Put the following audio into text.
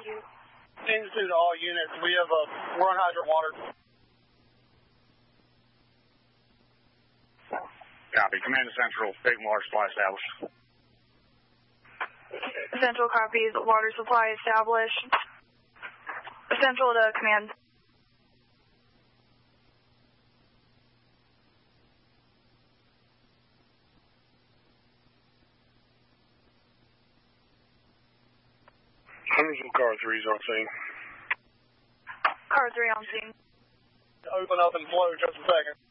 you. Seems to all units. We're on hydrant water. Copy. Command to Central. Big water supply established. Central copies. Water supply established. Central to command. Car 3's on scene. Car 3 on scene. Open up and flow just a second.